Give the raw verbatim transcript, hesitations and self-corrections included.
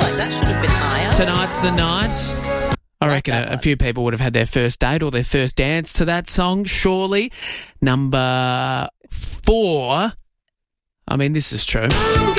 like that should have been higher. Tonight's the night. I reckon a, a few people would have had their first date or their first dance to that song, surely. Number four. I mean, this is true.